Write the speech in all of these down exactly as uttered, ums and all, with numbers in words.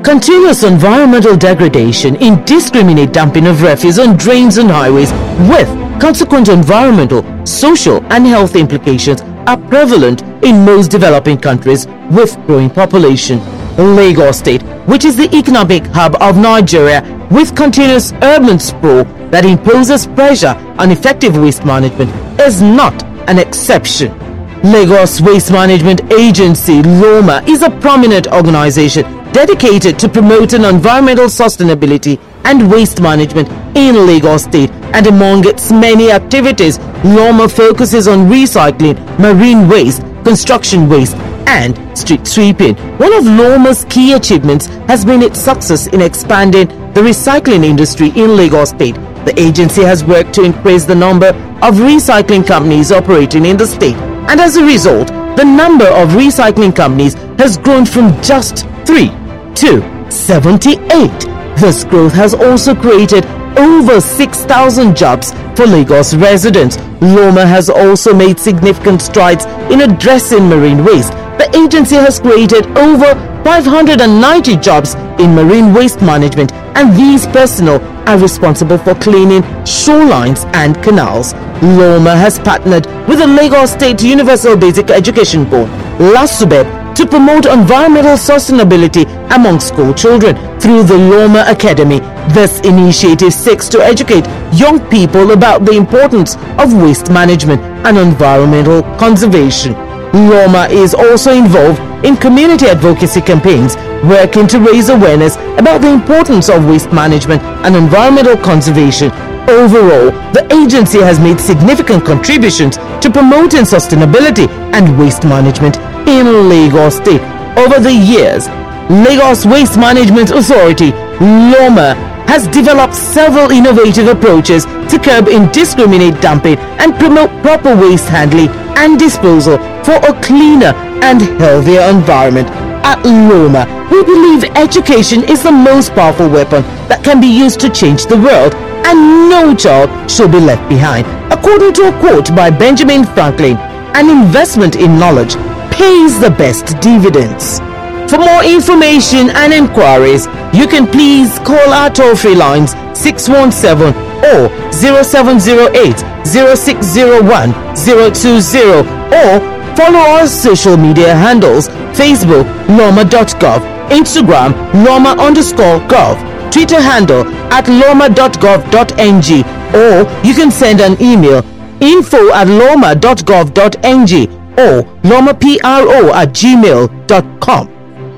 continuous environmental degradation, indiscriminate dumping of refuse on drains and highways with consequent environmental, social and health implications are prevalent in most developing countries with growing population. Lagos State, which is the economic hub of Nigeria with continuous urban sprawl that imposes pressure on effective waste management, is not an exception. Lagos Waste Management Agency (LOMA) is a prominent organization dedicated to promoting environmental sustainability and waste management in Lagos State, and among its many activities, LOMA focuses on recycling marine waste, construction waste and street sweeping. One of LOMA's key achievements has been its success in expanding the recycling industry in Lagos State. The agency has worked to increase the number of recycling companies operating in the state, and as a result, the number of recycling companies has grown from just three to seventy-eight. This growth has also created over six thousand jobs for Lagos residents. LOMA has also made significant strides in addressing marine waste. The agency has created over five hundred ninety jobs in marine waste management, and these personnel are responsible for cleaning shorelines and canals. LOMA has partnered with the Lagos State Universal Basic Education Board, LASUBEB, to promote environmental sustainability among school children through the LOMA Academy. This initiative seeks to educate young people about the importance of waste management and environmental conservation. LOMA is also involved in community advocacy campaigns, working to raise awareness about the importance of waste management and environmental conservation. Overall, the agency has made significant contributions to promoting sustainability and waste management in Lagos State. Over the years, Lagos Waste Management Authority (LOMA) has developed several innovative approaches to curb indiscriminate dumping and promote proper waste handling and disposal for a cleaner and healthier environment. At LOMA, we believe education is the most powerful weapon that can be used to change the world, and no child should be left behind. According to a quote by Benjamin Franklin, an investment in knowledge pays the best dividends. For more information and inquiries, you can please call our toll-free lines six one seven or zero seven zero eight zero six zero one zero two zero, or follow our social media handles: Facebook loma dot gov, Instagram loma underscore gov, Twitter handle at loma dot gov dot ng, or you can send an email info at loma dot gov dot ng or lomapro at gmail dot com.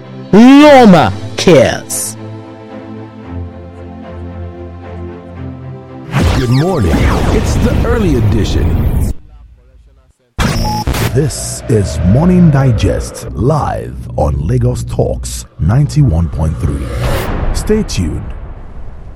LOMA cares. Good morning. It's the early edition. This is Morning Digest live on Lagos Talks ninety-one point three. Stay tuned.